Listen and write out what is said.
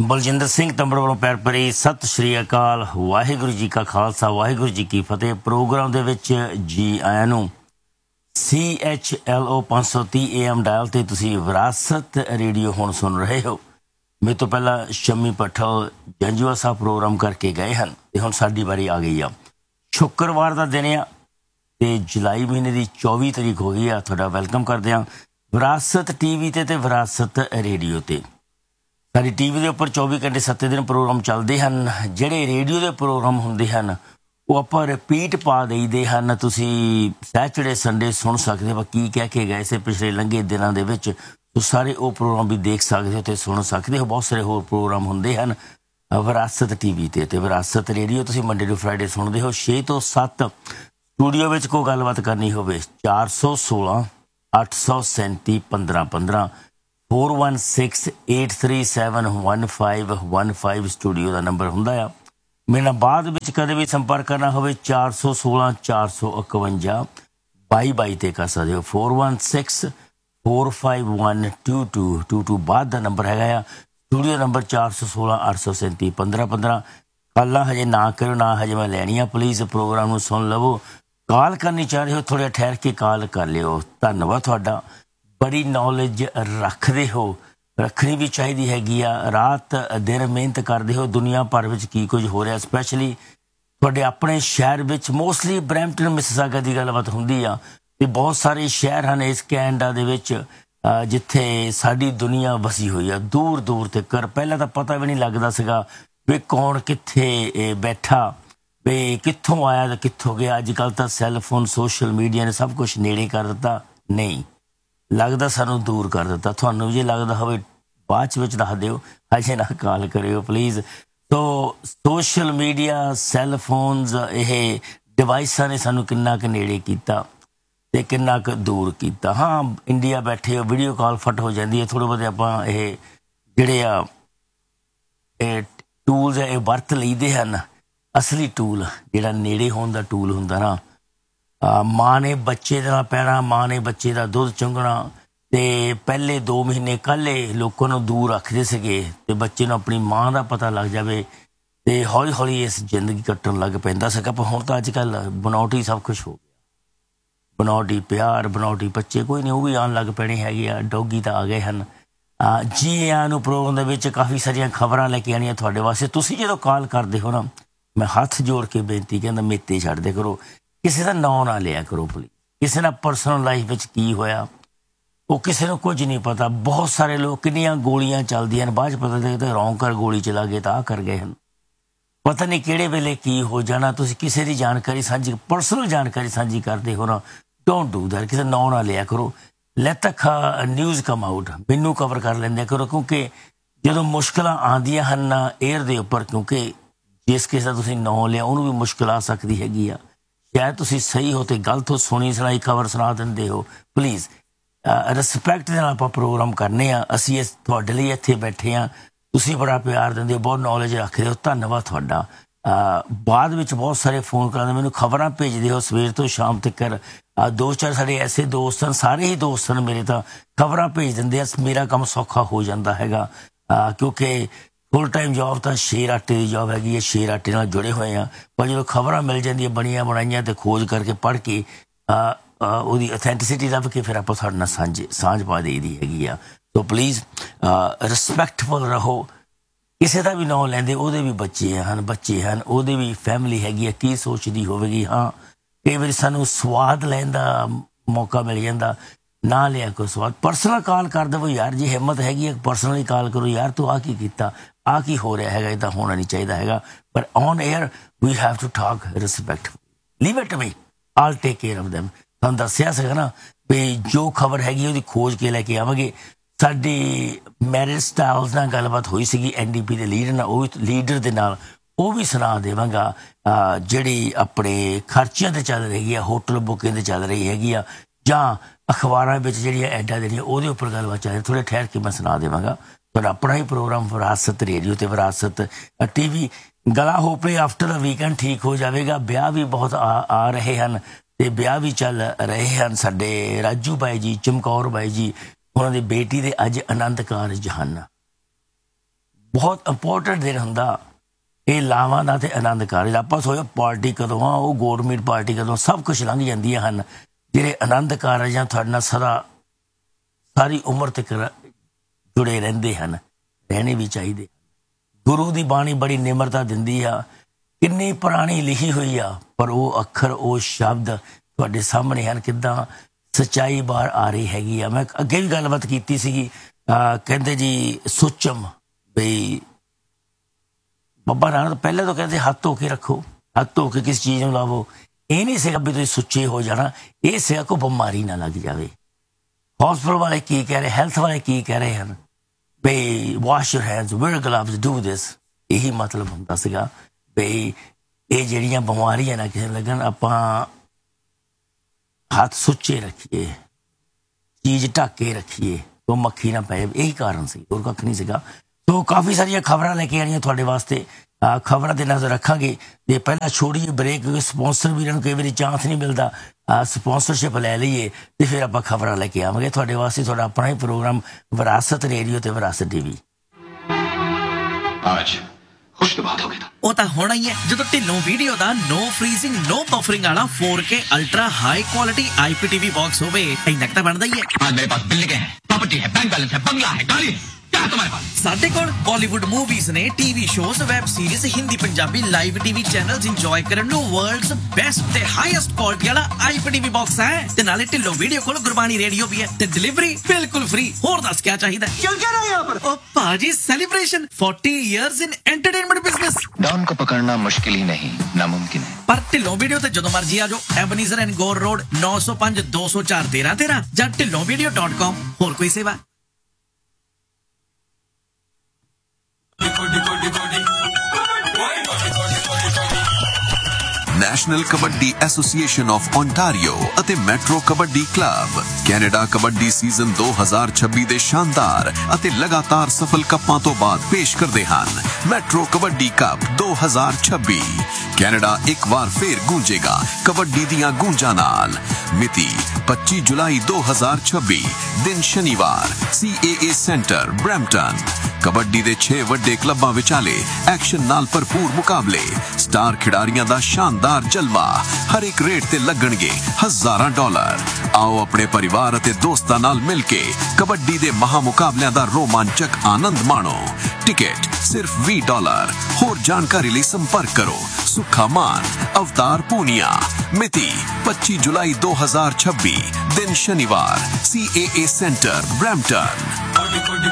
ਬਲਜਿੰਦਰ ਸਿੰਘ ਤੰਬੜ ਵੱਲੋਂ ਪਿਆਰ ਭਰੀ ਸਤਿ ਸ਼੍ਰੀ ਅਕਾਲ। ਵਾਹਿਗੁਰੂ ਜੀ ਕਾ ਖਾਲਸਾ, ਵਾਹਿਗੁਰੂ ਜੀ ਕੀ ਫਤਿਹ। ਪ੍ਰੋਗਰਾਮ ਦੇ ਵਿੱਚ ਜੀ ਆਇਆਂ ਨੂੰ। CHLO 530 AM ਡਾਇਲ ਤੇ ਤੁਸੀਂ ਵਿਰਾਸਤ ਰੇਡੀਓ ਹੁਣ ਸੁਣ ਰਹੇ ਹੋ। ਮੇਰੇ ਤੋਂ ਪਹਿਲਾਂ ਸ਼ਮੀ ਪੱਠਲ ਜੰਜੂਆ ਸਾਹਿਬ ਪ੍ਰੋਗਰਾਮ ਕਰਕੇ ਗਏ ਹਨ ਤੇ ਹੁਣ ਸਾਡੀ ਵਾਰੀ ਆ ਗਈ ਆ। ਸ਼ੁੱਕਰਵਾਰ ਦਾ ਦਿਨ ਆ ਤੇ ਜੁਲਾਈ ਮਹੀਨੇ ਦੀ 24 ਤਰੀਕ ਹੋ ਗਈ ਆ। ਤੁਹਾਡਾ ਵੈਲਕਮ ਕਰਦੇ ਹਾਂ ਵਿਰਾਸਤ TV ਤੇ ਵਿਰਾਸਤ ਰੇਡੀਓ ਤੇ। ਸਾਡੀ TV ਦੇ ਉੱਪਰ 24 ਘੰਟੇ 7 ਦਿਨ ਪ੍ਰੋਗਰਾਮ ਚੱਲਦੇ ਹਨ। ਜਿਹੜੇ ਰੇਡੀਓ ਦੇ ਪ੍ਰੋਗਰਾਮ ਹੁੰਦੇ ਹਨ ਉਹ ਆਪਾਂ ਰਿਪੀਟ ਪਾ ਦੇਈਦੇ ਹਨ। ਤੁਸੀਂ ਸੈਚਰਡੇ ਸੰਡੇ ਸੁਣ ਸਕਦੇ ਹੋ ਕੀ ਕਹਿ ਕੇ ਗਏ ਸੀ ਪਿਛਲੇ ਲੰਘੇ ਦਿਨਾਂ ਦੇ ਵਿੱਚ। ਤੁਸੀਂ ਸਾਰੇ ਉਹ ਪ੍ਰੋਗਰਾਮ ਵੀ ਦੇਖ ਸਕਦੇ ਹੋ ਤੇ ਸੁਣ ਸਕਦੇ ਹੋ। ਬਹੁਤ ਸਾਰੇ ਹੋਰ ਪ੍ਰੋਗਰਾਮ ਹੁੰਦੇ ਹਨ ਵਿਰਾਸਤ TV ਤੇ ਵਿਰਾਸਤ ਰੇਡੀਓ ਤੁਸੀਂ ਮੰਡੇ ਟੂ ਫਰਾਈਡੇ ਸੁਣਦੇ ਹੋ 6 ਤੋਂ 7। ਸਟੂਡੀਓ ਵਿੱਚ ਕੋਈ ਗੱਲਬਾਤ ਕਰਨੀ ਹੋਵੇ 416 837 1515 4168371515 ਸਟੂਡੀਓ ਦਾ ਨੰਬਰ ਹੁੰਦਾ ਆ। ਮੇਰੇ ਨਾਲ ਬਾਅਦ ਵਿੱਚ ਕਦੇ ਵੀ ਸੰਪਰਕ ਕਰਨਾ ਹੋਵੇ 416 451 2222 ਤੇ ਕਰ ਸਕਦੇ ਹੋ। 4164512222 ਬਾਅਦ ਦਾ ਨੰਬਰ ਹੈਗਾ ਆ। Studio number 416 837 1515। ਕਾਲਾਂ ਹਜੇ ਨਾ ਕਰੋ, ਨਾ ਹਜੇ ਮੈਂ ਲੈਣੀ ਆ। ਪਲੀਜ਼ ਪ੍ਰੋਗਰਾਮ ਨੂੰ ਸੁਣ ਲਵੋ। ਕਾਲ ਕਰਨੀ ਚਾਹ ਰਹੇ ਹੋ ਥੋੜ੍ਹਾ ਠਹਿਰ ਕੇ ਕਾਲ ਕਰ ਲਿਓ। ਧੰਨਵਾਦ ਤੁਹਾਡਾ। ਬੜੀ ਨੌਲੇਜ ਰੱਖਦੇ ਹੋ, ਰੱਖਣੀ ਵੀ ਚਾਹੀਦੀ ਹੈਗੀ ਆ। ਰਾਤ ਦਿਨ ਮਿਹਨਤ ਕਰਦੇ ਹੋ। ਦੁਨੀਆ ਭਰ ਵਿੱਚ ਕੀ ਕੁਝ ਹੋ ਰਿਹਾ, ਸਪੈਸ਼ਲੀ ਤੁਹਾਡੇ ਆਪਣੇ ਸ਼ਹਿਰ ਵਿੱਚ। ਮੋਸਟਲੀ ਬਰੈਂਪਟਨ ਮਿਸਿਸਾਗਾ ਦੀ ਗੱਲਬਾਤ ਹੁੰਦੀ ਆ ਤੇ ਬਹੁਤ ਸਾਰੇ ਸ਼ਹਿਰ ਹਨ ਇਸ ਕੈਨੇਡਾ ਦੇ ਵਿੱਚ ਜਿੱਥੇ ਸਾਡੀ ਦੁਨੀਆ ਵਸੀ ਹੋਈ ਆ ਦੂਰ ਦੂਰ ਤੱਕ। ਪਹਿਲਾਂ ਤਾਂ ਪਤਾ ਵੀ ਨਹੀਂ ਲੱਗਦਾ ਸੀਗਾ ਵੀ ਕੌਣ ਕਿੱਥੇ ਬੈਠਾ, ਵੀ ਕਿੱਥੋਂ ਆਇਆ ਤੇ ਕਿੱਥੋਂ ਗਿਆ। ਅੱਜ ਕੱਲ੍ਹ ਤਾਂ ਸੈੱਲਫੋਨ, ਸੋਸ਼ਲ ਮੀਡੀਆ ਨੇ ਸਭ ਕੁਛ ਨੇੜੇ ਕਰ ਦਿੱਤਾ। ਨਹੀਂ ਲੱਗਦਾ ਸਾਨੂੰ ਦੂਰ ਕਰ ਦਿੱਤਾ। ਤੁਹਾਨੂੰ ਜੇ ਲੱਗਦਾ ਹੋਵੇ ਬਾਅਦ ਵਿੱਚ ਦੱਸ ਦਿਓ, ਅਜੇ ਨਾ ਕਾਲ ਕਰਿਓ ਪਲੀਜ਼। ਸੋ ਸੋਸ਼ਲ ਮੀਡੀਆ, ਸੈੱਲਫੋਨਸ, ਇਹ ਡਿਵਾਈਸਾਂ ਨੇ ਸਾਨੂੰ ਕਿੰਨਾ ਕੁ ਨੇੜੇ ਕੀਤਾ ਤੇ ਕਿੰਨਾ ਕੁ ਦੂਰ ਕੀਤਾ। ਹਾਂ ਇੰਡੀਆ ਬੈਠੇ ਹੋ, ਵੀਡੀਓ ਕਾਲ ਫਟ ਹੋ ਜਾਂਦੀ ਹੈ। ਥੋੜ੍ਹੇ ਬਹੁਤੇ ਆਪਾਂ ਇਹ ਜਿਹੜੇ ਆ ਇਹ ਟੂਲਸ ਇਹ ਵਰਤ ਲਈਦੇ ਹਨ। ਅਸਲੀ ਟੂਲ ਜਿਹੜਾ ਨੇੜੇ ਹੋਣ ਦਾ ਟੂਲ ਹੁੰਦਾ ਨਾ, ਮਾਂ ਨੇ ਬੱਚੇ ਦਾ ਪੈਣਾ, ਮਾਂ ਨੇ ਬੱਚੇ ਦਾ ਦੁੱਧ ਚੁੰਘਣਾ ਤੇ ਪਹਿਲੇ 2 ਮਹੀਨੇ ਕੱਲੇ ਲੋਕਾਂ ਨੂੰ ਦੂਰ ਰੱਖਦੇ ਸੀਗੇ ਤੇ ਬੱਚੇ ਨੂੰ ਆਪਣੀ ਮਾਂ ਦਾ ਪਤਾ ਲੱਗ ਜਾਵੇ ਤੇ ਹੌਲੀ ਹੌਲੀ ਇਸ ਜ਼ਿੰਦਗੀ ਕੱਟਣ ਲੱਗ ਪੈਂਦਾ ਸੀਗਾ। ਪਰ ਹੁਣ ਤਾਂ ਅੱਜ ਕੱਲ੍ਹ ਬਣਾਉਟੀ ਸਭ ਕੁਛ ਹੋ ਗਿਆ। ਬਣਾਉਟੀ ਪਿਆਰ, ਬਣਾਉਟੀ ਬੱਚੇ ਕੋਈ ਨਹੀਂ, ਉਹ ਵੀ ਆਉਣ ਲੱਗ ਪੈਣੇ ਹੈਗੇ ਆ। ਡੌਗੀ ਤਾਂ ਆ ਗਏ ਹਨ। ਜੀ ਆਇਆਂ ਨੂੰ ਪ੍ਰੋਗਰਾਮ ਦੇ ਵਿੱਚ ਕਾਫੀ ਸਾਰੀਆਂ ਖਬਰਾਂ ਲੈ ਕੇ ਆਉਣੀਆਂ ਤੁਹਾਡੇ ਵਾਸਤੇ। ਤੁਸੀਂ ਜਦੋਂ ਕਾਲ ਕਰਦੇ ਹੋ ਨਾ, ਮੈਂ ਹੱਥ ਜੋੜ ਕੇ ਬੇਨਤੀ ਕਹਿੰਦਾ ਮੇਤੇ ਛੱਡਦੇ ਕਰੋ। ਕਿਸੇ ਦਾ ਨਾਂ ਨਾ ਲਿਆ ਕਰੋ ਪਲੀਜ਼। ਕਿਸੇ ਨਾਲ ਪਰਸਨਲ ਲਾਈਫ ਵਿੱਚ ਕੀ ਹੋਇਆ ਉਹ ਕਿਸੇ ਨੂੰ ਕੁਝ ਨਹੀਂ ਪਤਾ। ਬਹੁਤ ਸਾਰੇ ਲੋਕ ਕਿੰਨੀਆਂ ਗੋਲੀਆਂ ਚੱਲਦੀਆਂ ਨੇ, ਬਾਅਦ 'ਚ ਪਤਾ ਲੱਗਦਾ ਰੌਂਗ ਕਰ ਗੋਲੀ ਚਲਾ ਗਏ ਤਾਂ ਆਹ ਕਰ ਗਏ ਹਨ। ਪਤਾ ਨਹੀਂ ਕਿਹੜੇ ਵੇਲੇ ਕੀ ਹੋ ਜਾਣਾ। ਤੁਸੀਂ ਕਿਸੇ ਦੀ ਜਾਣਕਾਰੀ ਸਾਂਝੀ, ਪਰਸਨਲ ਜਾਣਕਾਰੀ ਸਾਂਝੀ ਕਰਦੇ ਹੋ ਨਾ, ਡੋਂਟ ਡੂ ਦੈਟ। ਕਿਸੇ ਨਾਂ ਨਾ ਲਿਆ ਕਰੋ। ਲੈਟ ਦ ਨਿਊਜ਼ ਕਮ ਆਊਟ, ਮੈਨੂੰ ਕਵਰ ਕਰ ਲੈਂਦਿਆ ਕਰੋ। ਕਿਉਂਕਿ ਜਦੋਂ ਮੁਸ਼ਕਿਲਾਂ ਆਉਂਦੀਆਂ ਹਨ ਨਾ ਏਅਰ ਦੇ ਉੱਪਰ, ਕਿਉਂਕਿ ਜਿਸ ਕਿਸੇ ਦਾ ਤੁਸੀਂ ਨਾਂ ਲਿਆ ਉਹਨੂੰ ਵੀ ਮੁਸ਼ਕਿਲ ਆ ਸਕਦੀ ਹੈਗੀ ਆ। ਸ਼ਾਇਦ ਤੁਸੀਂ ਸਹੀ ਹੋ ਤੇ ਗਲਤ ਹੋ, ਸੁਣੀ ਸੁਣਾਈ ਖਬਰ ਸੁਣਾ ਦਿੰਦੇ ਹੋ। ਪਲੀਜ਼ ਰਿਸਪੈਕਟ ਦੇ ਨਾਲ ਆਪਾਂ ਪ੍ਰੋਗਰਾਮ ਕਰਨੇ ਆ। ਅਸੀਂ ਇਸ ਤੁਹਾਡੇ ਲਈ ਇੱਥੇ ਬੈਠੇ ਹਾਂ। ਤੁਸੀਂ ਬੜਾ ਪਿਆਰ ਦਿੰਦੇ ਹੋ, ਬਹੁਤ ਨੌਲੇਜ ਰੱਖਦੇ ਹੋ। ਧੰਨਵਾਦ ਤੁਹਾਡਾ। ਬਾਅਦ ਵਿੱਚ ਬਹੁਤ ਸਾਰੇ ਫੋਨ ਕਰਾਉਂਦੇ, ਮੈਨੂੰ ਖਬਰਾਂ ਭੇਜਦੇ ਹੋ ਸਵੇਰ ਤੋਂ ਸ਼ਾਮ ਤੱਕ। 2-4 ਸਾਡੇ ਐਸੇ ਦੋਸਤ ਹਨ, ਸਾਰੇ ਹੀ ਦੋਸਤ ਹਨ ਮੇਰੇ, ਤਾਂ ਖਬਰਾਂ ਭੇਜ ਦਿੰਦੇ ਆ। ਮੇਰਾ ਕੰਮ ਸੌਖਾ ਹੋ ਜਾਂਦਾ ਹੈਗਾ ਕਿਉਂਕਿ ਫੁੱਲ ਟਾਈਮ ਜੋਬ ਤਾਂ ਸ਼ੇਰ ਆਟੇ ਦੀ ਜੋਬ ਹੈਗੀ ਹੈ। ਸ਼ੇਰ ਆਟੇ ਨਾਲ ਜੁੜੇ ਹੋਏ ਆ। ਪਰ ਜਦੋਂ ਖਬਰਾਂ ਮਿਲ ਜਾਂਦੀਆਂ ਬਣੀਆਂ ਬਣਾਈਆਂ ਤੇ ਖੋਜ ਕਰਕੇ ਪੜ੍ਹ ਕੇ ਉਹਦੀ ਅਥੈਂਟਿਸਿਟੀ ਲੱਭ ਕੇ ਫਿਰ ਆਪਾਂ ਸਾਡੇ ਨਾਲ ਸਾਂਝ ਪਾ ਦੇਈਦੀ ਹੈਗੀ ਆ। ਸੋ ਪਲੀਜ਼ ਰਿਸਪੈਕਟਫੁਲ ਰਹੋ। ਕਿਸੇ ਦਾ ਵੀ ਨਾਂ ਲੈਂਦੇ, ਉਹਦੇ ਵੀ ਬੱਚੇ ਹਨ, ਉਹਦੇ ਵੀ ਫੈਮਿਲੀ ਹੈਗੀ ਆ। ਕੀ ਸੋਚਦੀ ਹੋਵੇਗੀ। ਹਾਂ ਕਈ ਵਾਰੀ ਸਾਨੂੰ ਸਵਾਦ ਲੈਣ ਦਾ ਮੌਕਾ ਮਿਲ ਜਾਂਦਾ, ਨਾ ਲਿਆ ਕੋਈ ਸਵਾਦ। ਪਰਸਨਲ ਕਾਲ ਕਰ ਦੇਵੋ ਯਾਰ, ਜੇ ਹਿੰਮਤ ਹੈਗੀ ਹੈ ਪਰਸਨਲੀ ਕਾਲ ਕਰੋ। ਯਾਰ ਤੂੰ ਆਹ ਕੀ ਕੀਤਾ, ਆਹ ਕੀ ਹੋ ਰਿਹਾ ਹੈਗਾ, ਇੱਦਾਂ ਹੋਣਾ ਨਹੀਂ ਚਾਹੀਦਾ ਹੈਗਾ। ਪਰ on air we have to talk respectful. Leave it to me, all take care of them. ਤੁਹਾਨੂੰ ਦੱਸਿਆ ਸੀਗਾ ਨਾ ਵੀ ਜੋ ਖਬਰ ਹੈਗੀ ਉਹਦੀ ਖੋਜ ਕੇ ਲੈ ਕੇ ਆਵਾਂਗੇ। ਸਾਡੀ ਮੈਰਿਜ ਸਟਾਈਲਸ ਨਾਲ ਗੱਲਬਾਤ ਹੋਈ ਸੀਗੀ NDP ਦੇ ਲੀਡਰ ਨਾਲ, ਉਹ ਲੀਡਰ ਦੇ ਨਾਲ ਉਹ ਵੀ ਸੁਣਾ ਦੇਵਾਂਗਾ। ਜਿਹੜੀ ਆਪਣੇ ਖਰਚਿਆਂ 'ਤੇ ਚੱਲ ਰਹੀ ਹੈ, ਹੋਟਲ ਬੁਕਿੰਗ 'ਤੇ ਚੱਲ ਰਹੀ ਹੈਗੀ ਆ, ਜਾਂ ਅਖਬਾਰਾਂ ਵਿੱਚ ਜਿਹੜੀਆਂ ਐਡਾਂ ਦੇਣੀਆਂ ਉਹਦੇ ਉੱਪਰ ਗੱਲਬਾਤ ਚੱਲ ਰਹੀ। ਥੋੜ੍ਹਾ ਠਹਿਰ ਕੇ ਮੈਂ ਸੁਣਾ ਦੇਵਾਂਗਾ। ਪਰ ਆਪਣਾ ਹੀ ਪ੍ਰੋਗਰਾਮ ਵਿਰਾਸਤ ਰੇਡੀਓ ਤੇ ਵਿਰਾਸਤ TV। ਗਲਾ ਹੋਪੇ ਆਫਟਰ ਦਾ ਵੀਕਐਂਡ ਠੀਕ ਹੋ ਜਾਵੇਗਾ। ਵਿਆਹ ਵੀ ਬਹੁਤ ਆ ਰਹੇ ਹਨ ਤੇ ਵਿਆਹ ਵੀ ਚੱਲ ਰਹੇ ਹਨ। ਸਾਡੇ ਰਾਜੂ ਬਾਈ ਜੀ, ਚਮਕੌਰ ਬਾਈ ਜੀ, ਉਹਨਾਂ ਦੀ ਬੇਟੀ ਦੇ ਅੱਜ ਆਨੰਦ ਕਾਰਜ ਹਨ। ਬਹੁਤ ਇੰਪੋਰਟੈਂਟ ਦਿਨ ਹੁੰਦਾ ਇਹ ਲਾਵਾਂ ਦਾ ਤੇ ਆਨੰਦ ਕਾਰਜ। ਆਪਾਂ ਸੋਚੋ ਪਾਰਟੀ ਕਦੋਂ ਆ, ਉਹ ਗੌਰਮੈਂਟ ਪਾਰਟੀ ਕਦੋਂ, ਸਭ ਕੁਝ ਲੰਘ ਜਾਂਦੀਆਂ ਹਨ। ਜਿਹੜੇ ਆਨੰਦ ਕਾਰਜ ਆ ਤੁਹਾਡੇ ਨਾਲ ਸਾਰੀ ਉਮਰ ਤੱਕ ਜੁੜੇ ਰਹਿੰਦੇ ਹਨ, ਰਹਿਣੇ ਵੀ ਚਾਹੀਦੇ। ਗੁਰੂ ਦੀ ਬਾਣੀ ਬੜੀ ਨਿਮਰਤਾ ਦਿੰਦੀ ਆ, ਕਿੰਨੀ ਪੁਰਾਣੀ ਲਿਖੀ ਹੋਈ ਆ, ਪਰ ਉਹ ਅੱਖਰ ਉਹ ਸ਼ਬਦ ਤੁਹਾਡੇ ਸਾਹਮਣੇ ਹਨ, ਕਿੱਦਾਂ ਸੱਚਾਈ ਬਾਹਰ ਆ ਰਹੀ ਹੈਗੀ ਆ। ਮੈਂ ਅੱਗੇ ਵੀ ਗੱਲਬਾਤ ਕੀਤੀ ਸੀਗੀ, ਕਹਿੰਦੇ ਜੀ ਸੁੱਚਮ ਬਈ ਬਾਬਾ ਨਾਨਕ ਪਹਿਲੇ ਤੋਂ ਕਹਿੰਦੇ ਹੱਥ ਧੋ ਕੇ ਰੱਖੋ, ਹੱਥ ਧੋ ਕੇ ਕਿਸੇ ਚੀਜ਼ ਨੂੰ ਲਾਵੋ। ਇਹ ਨਹੀਂ ਸੀਗਾ ਵੀ ਤੁਸੀਂ ਸੁੱਚੇ ਹੋ ਜਾਣਾ, ਇਹ ਸੀਗਾ ਕੋਈ ਬਿਮਾਰੀ ਨਾ ਲੱਗ ਜਾਵੇ। ਹਸਪਤਾਲ ਵਾਲੇ ਕੀ ਕਹਿ ਰਹੇ, ਹੈਲਥ ਵਾਲੇ ਕੀ ਕਹਿ ਰਹੇ ਹਨ ਬਈ wash your hands, wear gloves, do this. ਇਹੀ ਮਤਲਬ ਹੁੰਦਾ ਸੀਗਾ ਬਈ ਇਹ ਜਿਹੜੀਆਂ ਬਿਮਾਰੀਆਂ ਨਾ ਕਿਸੇ ਲੱਗਣ, ਆਪਾਂ ਹੱਥ ਸੁੱਚੇ ਰੱਖੀਏ, ਚੀਜ਼ ਢੱਕ ਕੇ ਰੱਖੀਏ, ਉਹ ਮੱਖੀ ਨਾ ਪਏ। ਇਹੀ ਕਾਰਨ ਸੀ, ਹੋਰ ਕੱਖ ਨਹੀਂ ਸੀਗਾ। ਸੋ ਕਾਫੀ ਸਾਰੀਆਂ ਖਬਰਾਂ ਲੈ ਕੇ ਆਣੀਆਂ ਤੁਹਾਡੇ ਵਾਸਤੇ, ਖਬਰਾਂ ਤੇ ਨਜ਼ਰ ਰੱਖਾਂਗੇ। ਤੇ ਪਹਿਲਾਂ ਛੋੜੀਏ ਬ੍ਰੇਕ, ਕਿਉਂਕਿ ਸਪਾਂਸਰ ਵੀਰਾਂ ਨੂੰ ਕਈ ਵਾਰੀ ਚਾਂਸ ਨਹੀਂ ਮਿਲਦਾ, ਸਪਾਂਸਰਸ਼ਿਪ ਲੈ ਲਈਏ ਤੇ ਫਿਰ ਆਪਾਂ ਖਬਰਾਂ ਲੈ ਕੇ ਆਵਾਂਗੇ ਤੁਹਾਡੇ ਵਾਸਤੇ। ਤੁਹਾਡਾ ਆਪਣਾ ਹੀ ਪ੍ਰੋਗਰਾਮ ਵਿਰਾਸਤ ਰੇਡੀਓ ਤੇ ਵਿਰਾਸਤ ਟੀਵੀ। ਕੁਛ ਤਾਂ ਬਾਤ ਹੋ ਗਿਆ। ਉਹ ਤਾਂ ਹੋਣਾ ਹੀ ਹੈ ਜਦੋਂ ਢਿੱਲੋਂ ਵੀਡੀਓ ਦਾ ਨੋ ਫ੍ਰੀਜ਼ਿੰਗ ਨੋ ਬਫਰਿੰਗ ਵਾਲਾ 4K ultra high quality IPTV box ਹੋਵੇ। ਇੰਨਾ ਤਾਂ ਬਣਦਾ ਹੀ ਹੈ। आज मेरे पास बिल्डिंग है, प्रॉपर्टी है, बैंक बैलेंस है, बंगला है, गाड़ी है, क्या है तुम्हारे पास? ਸਾਡੇ ਕੋਲ ਬਾਲੀਵੁੱਡ ਮੂਵੀਜ਼ ਨੇ, TV shows, web series, Hindi Punjabi live TV channels enjoy ਕਰਨ ਨੂੰ ਵਰਲਡਸ ਬੈਸਟ ਤੇ ਹਾਈਐਸਟ ਕੁਆਲਿਟੀ ਵਾਲਾ IPTV ਬਾਕਸ ਹੈ। ਤੇ ਨਾਲੇ ਢਿੱਲੋਂ ਵੀਡੀਓ ਕੋਲ ਗੁਰਬਾਣੀ ਰੇਡੀਓ ਵੀ ਹੈ ਤੇ ਡਿਲੀਵਰੀ ਬਿਲਕੁਲ ਫ੍ਰੀ। ਹੋਰ ਦੱਸ ਕੀ ਚਾਹੀਦਾ? ਕਿਉਂ ਕਹਿ ਰਹੇ ਹੋ ਯਹਾਂ ਪਰ? ਓ ਭਾਜੀ celebration 40 years in entertainment business. Don को पकड़ना मुश्किल ही नहीं, नामुमकिन है। पर ढिल्लों वीडियो ते जदों मर्जी आ जाओ। एबनीज़र एंड गौर रोड 905 204 1313 ਜਾਂ ढिल्लोंvideo.com। ਹੋਰ ਕੋਈ ਸੇਵਾ? National kabaddi association of Ontario ਅਤੇ metro kabaddi club Canada kabaddi season 2026 ਦੇ ਸ਼ਾਨਦਾਰ ਅਤੇ ਲਗਾਤਾਰ ਸਫਲ ਕੱਪਾਂ ਤੋਂ ਬਾਅਦ ਪੇਸ਼ ਕਰਦੇ ਹਨ ਮੈਟਰੋ ਕਬੱਡੀ ਕੱਪ 2026। ਕੈਨੇਡਾ ਇੱਕ ਵਾਰ ਫੇਰ ਗੂੰਜੇਗਾ ਕਬੱਡੀ ਦੀਆਂ ਗੂੰਜਾਂ ਨਾਲ। ਮਿਤੀ 25 ਜੁਲਾਈ 2026, ਦਿਨ ਸ਼ਨੀਵਾਰ, CAA ਸੈਂਟਰ ਬਰੈਂਪਟਨ। ਕਬੱਡੀ ਦੇ 6 ਵੱਡੇ ਕਲੱਬਾਂ ਵਿਚਾਲੇ ਐਕਸ਼ਨ ਨਾਲ ਭਰਪੂਰ ਮੁਕਾਬਲੇ, ਸਟਾਰ ਖਿਡਾਰੀਆਂ ਦਾ ਸ਼ਾਨਦਾਰ ਜਲਵਾ। ਹਰ ਇੱਕ ਰੇਟ ਤੇ ਲੱਗਣਗੇ $1000। ਆਓ ਆਪਣੇ ਪਰਿਵਾਰ ਅਤੇ ਦੋਸਤਾਂ ਨਾਲ ਮਿਲ ਕੇ ਕਬੱਡੀ ਦੇ ਮਹਾ ਮੁਕਾਬਲਿਆਂ ਦਾ ਰੋਮਾਂਚਕ ਆਨੰਦ ਮਾਣੋ। ਟਿਕਟ ਸਿਰਫ $20। ਹੋਰ ਜਾਣਕਾਰੀ ਲਈ ਸੰਪਰਕ ਕਰੋ ਸੁੱਖਾ ਮਾਨ, ਅਵਤਾਰ ਪੂਨੀਆ। ਮਿਤੀ 25 ਜੁਲਾਈ 2026, ਦਿਨ ਸ਼ਨੀਵਾਰ, CAA ਸੈਂਟਰ ਬਰੈਂਪਟਨ।